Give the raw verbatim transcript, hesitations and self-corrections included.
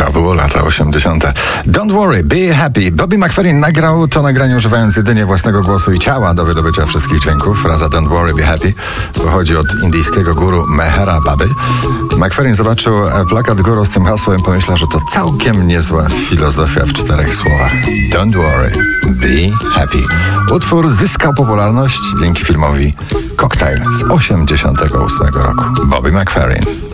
To było lata osiemdziesiąte. Don't worry, be happy. Bobby McFerrin nagrał to nagranie używając jedynie własnego głosu i ciała do wydobycia wszystkich dźwięków. Fraza Don't worry, be happy pochodzi od indyjskiego guru Mehera Baby. McFerrin zobaczył plakat guru z tym hasłem i pomyślał, że to całkiem niezła filozofia w czterech słowach. Don't worry, be happy. Utwór zyskał popularność dzięki filmowi Cocktail z osiemdziesiątego ósmego roku. Bobby McFerrin.